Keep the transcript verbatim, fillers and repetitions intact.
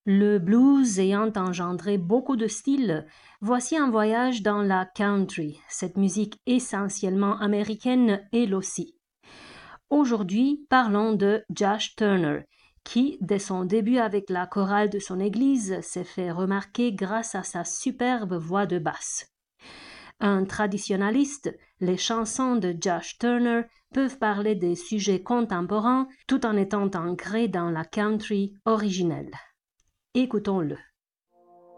Le blues ayant engendré beaucoup de styles, voici un voyage dans la country, cette musique essentiellement américaine elle aussi. Aujourd'hui, parlons de Josh Turner, qui, dès son début avec la chorale de son église, s'est fait remarquer grâce à sa superbe voix de basse. Un traditionnaliste, les chansons de Josh Turner peuvent parler des sujets contemporains tout en étant ancrées dans la country originelle. Écoutons-le.